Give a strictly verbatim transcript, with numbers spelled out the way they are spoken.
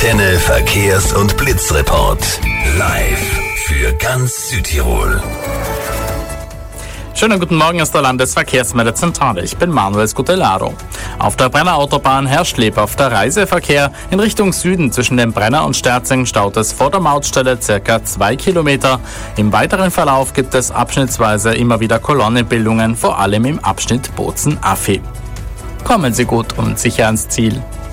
Antenne Verkehrs- und Blitzreport. Live für ganz Südtirol. Schönen guten Morgen aus der Landesverkehrsmeldezentrale. Ich bin Manuel Scutellaro. Auf der Brenner Autobahn herrscht lebhafter Reiseverkehr. In Richtung Süden zwischen dem Brenner und Sterzing staut es vor der Mautstelle circa zwei Kilometer. Im weiteren Verlauf gibt es abschnittsweise immer wieder Kolonnenbildungen, vor allem im Abschnitt Bozen-Affi. Kommen Sie gut und sicher ans Ziel.